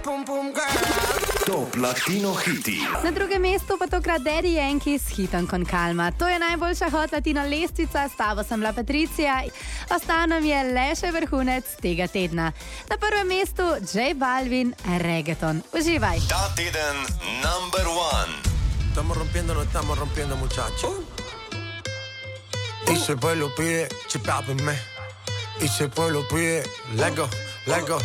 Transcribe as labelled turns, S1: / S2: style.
S1: pum pum girl.
S2: Top Latino hiti.
S3: Na drugem mestu pa tokrat Daddy Yankee s hitom Con Calma. To je najboljša Hot Latino lestvica, s tabo sem bila Patricija. Ostal nam je le še vrhunec tega tedna. Na prvem mestu J Balvin, Reggaeton. Uživaj.
S2: Ta teden number one.
S1: Estamos rompiendo muchachos. Y si el pueblo pide, chipápenme. Y si el pueblo pide, let go, let go.